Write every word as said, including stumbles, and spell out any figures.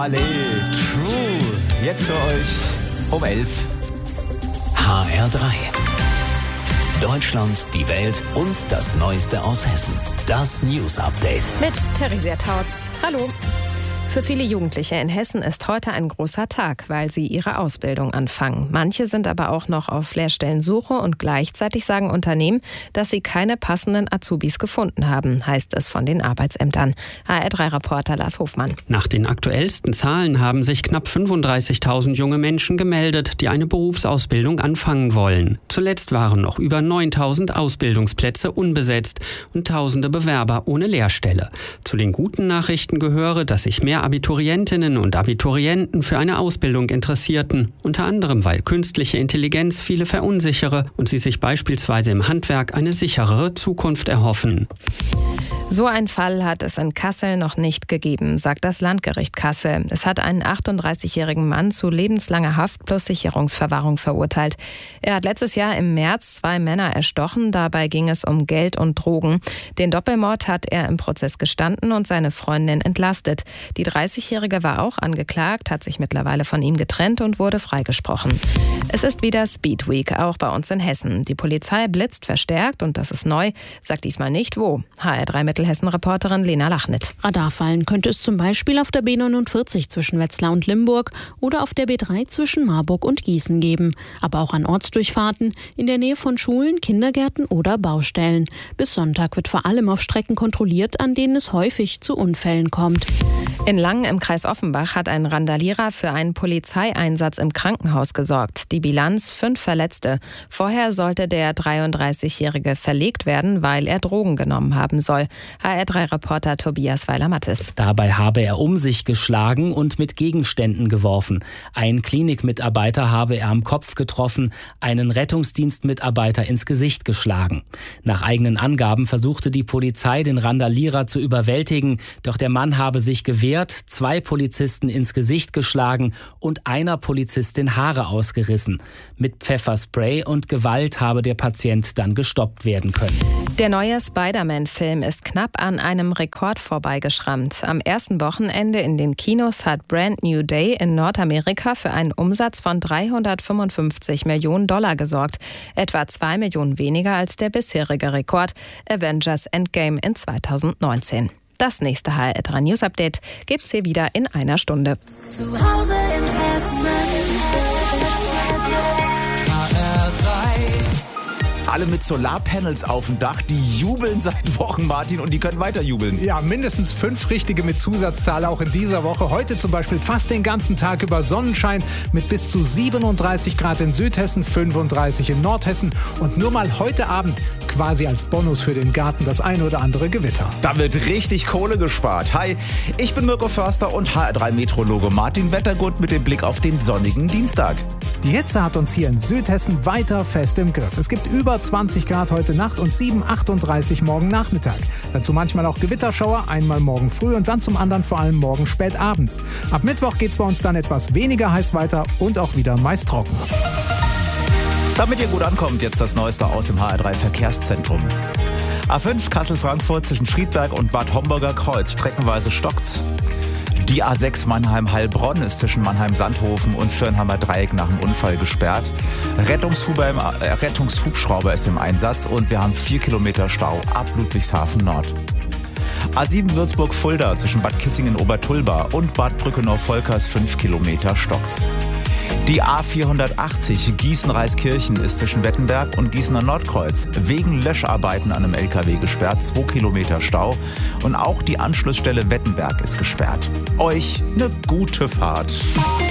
Marley, Truth. Jetzt für euch um elf. H R drei. Deutschland, die Welt und das Neueste aus Hessen. Das News Update. Mit Theresia Tautz. Hallo. Für viele Jugendliche in Hessen ist heute ein großer Tag, weil sie ihre Ausbildung anfangen. Manche sind aber auch noch auf Lehrstellensuche und gleichzeitig sagen Unternehmen, dass sie keine passenden Azubis gefunden haben, heißt es von den Arbeitsämtern. H R drei Reporter Lars Hofmann. Nach den aktuellsten Zahlen haben sich knapp fünfunddreißigtausend junge Menschen gemeldet, die eine Berufsausbildung anfangen wollen. Zuletzt waren noch über neuntausend Ausbildungsplätze unbesetzt und tausende Bewerber ohne Lehrstelle. Zu den guten Nachrichten gehöre, dass sich mehr Abiturientinnen und Abiturienten für eine Ausbildung interessierten, unter anderem weil künstliche Intelligenz viele verunsichere und sie sich beispielsweise im Handwerk eine sicherere Zukunft erhoffen. So ein Fall hat es in Kassel noch nicht gegeben, sagt das Landgericht Kassel. Es hat einen achtunddreißigjährigen Mann zu lebenslanger Haft plus Sicherungsverwahrung verurteilt. Er hat letztes Jahr im März zwei Männer erstochen, dabei ging es um Geld und Drogen. Den Doppelmord hat er im Prozess gestanden und seine Freundin entlastet. Die dreißigjährige war auch angeklagt, hat sich mittlerweile von ihm getrennt und wurde freigesprochen. Es ist wieder Speed Week, auch bei uns in Hessen. Die Polizei blitzt verstärkt und das ist neu, sagt diesmal nicht wo. H R drei Mittelhessen-Reporterin Lena Lachnit. Radarfallen könnte es zum Beispiel auf der B neunundvierzig zwischen Wetzlar und Limburg oder auf der B drei zwischen Marburg und Gießen geben. Aber auch an Ortsdurchfahrten in der Nähe von Schulen, Kindergärten oder Baustellen. Bis Sonntag wird vor allem auf Strecken kontrolliert, an denen es häufig zu Unfällen kommt. In Langen im Kreis Offenbach hat ein Randalierer für einen Polizeieinsatz im Krankenhaus gesorgt. Die Bilanz: fünf Verletzte. Vorher sollte der dreiunddreißigjährige verlegt werden, weil er Drogen genommen haben soll. H R drei Reporter Tobias Weiler-Mattes. Dabei habe er um sich geschlagen und mit Gegenständen geworfen. Einen Klinikmitarbeiter habe er am Kopf getroffen, einen Rettungsdienstmitarbeiter ins Gesicht geschlagen. Nach eigenen Angaben versuchte die Polizei, den Randalierer zu überwältigen, doch der Mann habe sich gewehrt, zwei Polizisten ins Gesicht geschlagen und einer Polizistin Haare ausgerissen. Mit Pfefferspray und Gewalt habe der Patient dann gestoppt werden können. Der neue Spider-Man-Film ist knapp an einem Rekord vorbeigeschrammt. Am ersten Wochenende in den Kinos hat Brand New Day in Nordamerika für einen Umsatz von dreihundertfünfundfünfzig Millionen Dollar gesorgt. Etwa zwei Millionen weniger als der bisherige Rekord Avengers Endgame in zweitausendneunzehn. Das nächste H R drei News Update gibt's hier wieder in einer Stunde. Zu Hause in Hessen. H R drei. Alle mit Solarpanels auf dem Dach, die jubeln seit Wochen, Martin, und die können weiter jubeln. Ja, mindestens fünf richtige mit Zusatzzahl auch in dieser Woche. Heute zum Beispiel fast den ganzen Tag über Sonnenschein mit bis zu siebenunddreißig Grad in Südhessen, fünfunddreißig in Nordhessen und nur mal heute Abend quasi als Bonus für den Garten das ein oder andere Gewitter. Da wird richtig Kohle gespart. Hi, ich bin Mirko Förster und H R drei Meteorologe Martin Wettergut mit dem Blick auf den sonnigen Dienstag. Die Hitze hat uns hier in Südhessen weiter fest im Griff. Es gibt über zwanzig Grad heute Nacht und sieben Komma achtunddreißig morgen Nachmittag. Dazu manchmal auch Gewitterschauer, einmal morgen früh und dann zum anderen vor allem morgen spät abends. Ab Mittwoch geht es bei uns dann etwas weniger heiß weiter und auch wieder meist trocken. Damit ihr gut ankommt, jetzt das Neueste aus dem H R drei Verkehrszentrum. A fünf Kassel-Frankfurt zwischen Friedberg und Bad Homburger Kreuz. Streckenweise stockt's. Die A sechs Mannheim-Heilbronn ist zwischen Mannheim-Sandhofen und Fürnheimer Dreieck nach dem Unfall gesperrt. Rettungshuber im, äh, Rettungshubschrauber ist im Einsatz und wir haben vier Kilometer Stau ab Ludwigshafen Nord. A sieben Würzburg-Fulda zwischen Bad Kissingen-Obertulba und Bad Brückenau-Volkers fünf Kilometer stockt's. Die A vierhundertachtzig Gießen-Reiskirchen ist zwischen Wettenberg und Gießener Nordkreuz wegen Löscharbeiten an einem L K W gesperrt, zwei Kilometer Stau. Und auch die Anschlussstelle Wettenberg ist gesperrt. Euch eine gute Fahrt.